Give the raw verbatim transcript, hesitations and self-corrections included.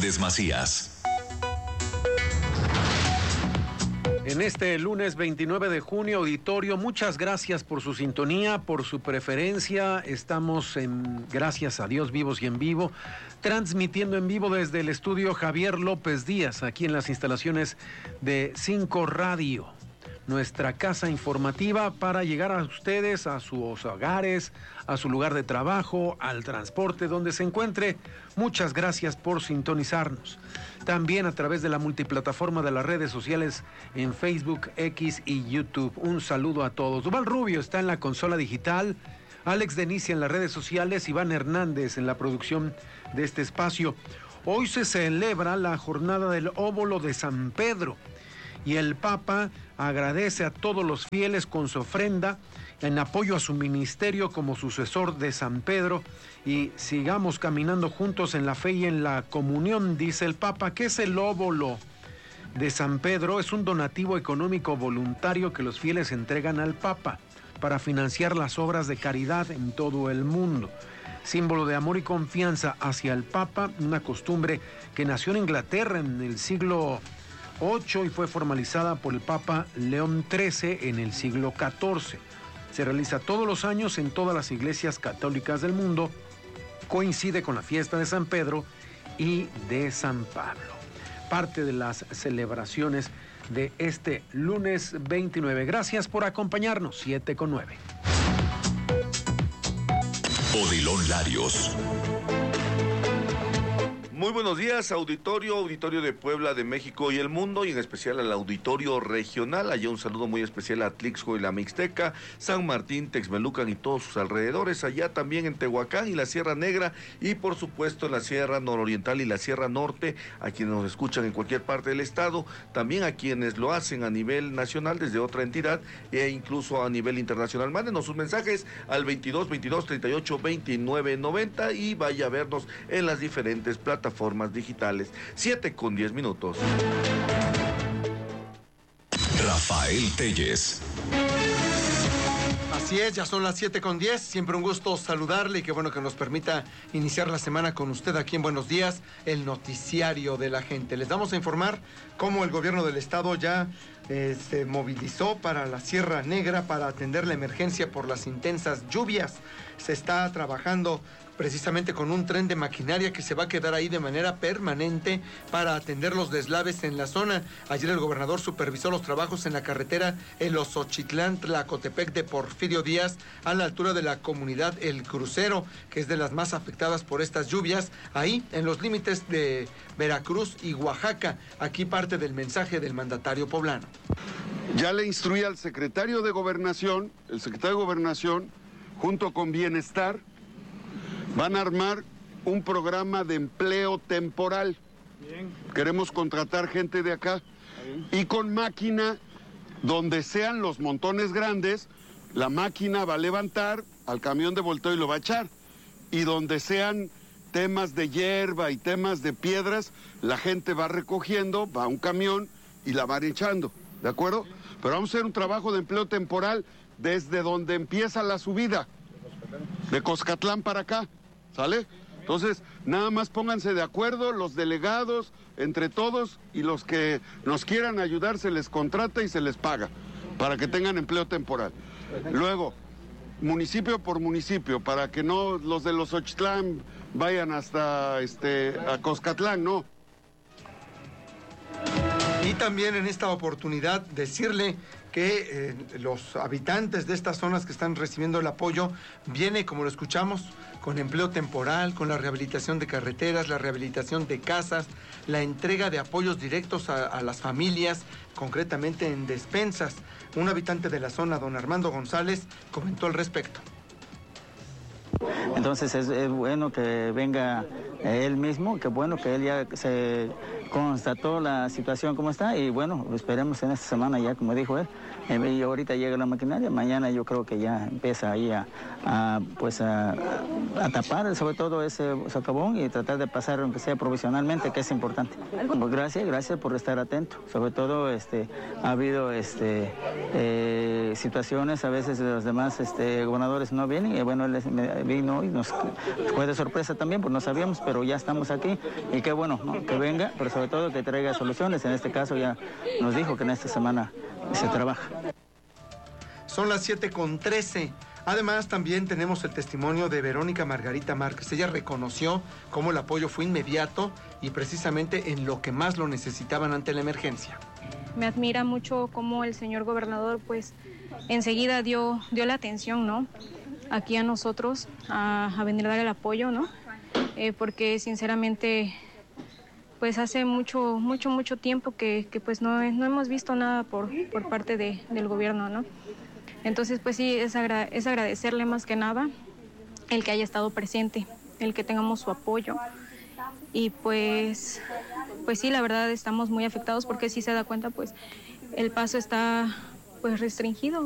Telles Macías. En este lunes veintinueve de junio, auditorio, muchas gracias por su sintonía, por su preferencia. Estamos en, gracias a Dios, vivos y en vivo, transmitiendo en vivo desde el estudio Javier López Díaz, aquí en las instalaciones de Cinco Radio, nuestra casa informativa para llegar a ustedes, a sus hogares, a su lugar de trabajo, al transporte, donde se encuentre. Muchas gracias por sintonizarnos. También a través de la multiplataforma de las redes sociales en Facebook, X y YouTube. Un saludo a todos. Duval Rubio está en la consola digital, Alex Denicia en las redes sociales, Iván Hernández en la producción de este espacio. Hoy se celebra la jornada del óbolo de San Pedro y el Papa agradece a todos los fieles con su ofrenda en apoyo a su ministerio como sucesor de San Pedro, y sigamos caminando juntos en la fe y en la comunión, dice el Papa. ¿Qué es el óbolo de San Pedro? Es un donativo económico voluntario que los fieles entregan al Papa para financiar las obras de caridad en todo el mundo. Símbolo de amor y confianza hacia el Papa, una costumbre que nació en Inglaterra en el siglo ocho y fue formalizada por el Papa León trece en el siglo catorce. Se realiza todos los años en todas las iglesias católicas del mundo. Coincide con la fiesta de San Pedro y de San Pablo. Parte de las celebraciones de este lunes veintinueve. Gracias por acompañarnos. siete con nueve. Odilon Larios. Muy buenos días, auditorio, auditorio de Puebla, de México y el mundo, y en especial al auditorio regional. Allá un saludo muy especial a Atlixco y la Mixteca, San Martín, Texmelucan y todos sus alrededores. Allá también en Tehuacán y la Sierra Negra, y por supuesto en la Sierra Nororiental y la Sierra Norte, a quienes nos escuchan en cualquier parte del estado. También a quienes lo hacen a nivel nacional desde otra entidad e incluso a nivel internacional. Mándenos sus mensajes al veintidós veintidós treinta y ocho veintinueve noventa y vaya a vernos en las diferentes plataformas formas digitales. siete con diez minutos. Rafael Telles. Así es, ya son las siete con diez. Siempre un gusto saludarle y qué bueno que nos permita iniciar la semana con usted aquí en Buenos Días, el noticiario de la gente. Les vamos a informar cómo el gobierno del estado ya eh, se movilizó para la Sierra Negra para atender la emergencia por las intensas lluvias. Se está trabajando precisamente con un tren de maquinaria que se va a quedar ahí de manera permanente para atender los deslaves en la zona. Ayer el gobernador supervisó los trabajos en la carretera El Osochitlán-Tlacotepec de Porfirio Díaz, a la altura de la comunidad El Crucero, que es de las más afectadas por estas lluvias, ahí en los límites de Veracruz y Oaxaca. Aquí parte del mensaje del mandatario poblano. Ya le instruí al secretario de Gobernación, el secretario de Gobernación, junto con Bienestar, van a armar un programa de empleo temporal. Bien. Queremos contratar gente de acá. Y con máquina, donde sean los montones grandes, la máquina va a levantar al camión de volteo y lo va a echar. Y donde sean temas de hierba y temas de piedras, la gente va recogiendo, va a un camión y la van echando. ¿De acuerdo? Pero vamos a hacer un trabajo de empleo temporal desde donde empieza la subida. De Coscatlán para acá. ¿Sale? Entonces, nada más pónganse de acuerdo, los delegados, entre todos, y los que nos quieran ayudar se les contrata y se les paga, para que tengan empleo temporal. Luego, municipio por municipio, para que no los de los Ochitlán vayan hasta este a Coscatlán, no. Y también en esta oportunidad decirle que eh, los habitantes de estas zonas que están recibiendo el apoyo viene, como lo escuchamos, con empleo temporal, con la rehabilitación de carreteras, la rehabilitación de casas, la entrega de apoyos directos a, a las familias, concretamente en despensas. Un habitante de la zona, don Armando González, comentó al respecto. Entonces es, es bueno que venga él mismo, que bueno que él ya se constató la situación como está, y bueno, esperemos en esta semana ya, como dijo él, eh, y ahorita llega la maquinaria, mañana yo creo que ya empieza ahí a, a pues a, a tapar sobre todo ese socavón y tratar de pasar aunque sea provisionalmente, que es importante. Pues gracias, gracias por estar atento, sobre todo este ha habido este eh, situaciones, a veces los demás este, gobernadores no vienen, y bueno, él es, vino y nos fue de sorpresa también, pues no sabíamos, pero ya estamos aquí y qué bueno, ¿no? Que venga, pero sobre todo que traiga soluciones. En este caso ya nos dijo que en esta semana se trabaja. Son las siete con trece. Además, también tenemos el testimonio de Verónica Margarita Márquez. Ella reconoció cómo el apoyo fue inmediato y precisamente en lo que más lo necesitaban ante la emergencia. Me admira mucho cómo el señor gobernador, pues, enseguida dio, dio la atención, ¿no? Aquí a nosotros, a, a venir a dar el apoyo, ¿no? Eh, porque sinceramente, pues hace mucho, mucho, mucho tiempo que, que pues no, no hemos visto nada por, por parte de, del gobierno, ¿no? Entonces, pues sí, es, agra es agradecerle más que nada el que haya estado presente, el que tengamos su apoyo. Y pues, pues sí, la verdad estamos muy afectados porque si se da cuenta, pues el paso está pues restringido.